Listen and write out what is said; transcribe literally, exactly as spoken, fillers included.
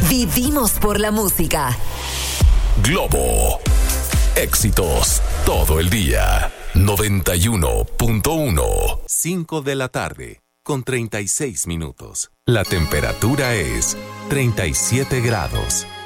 Vivimos por la música. Globo. Éxitos todo el día. noventa y uno punto uno. cinco de la tarde, con treinta y seis minutos. La temperatura es treinta y siete grados.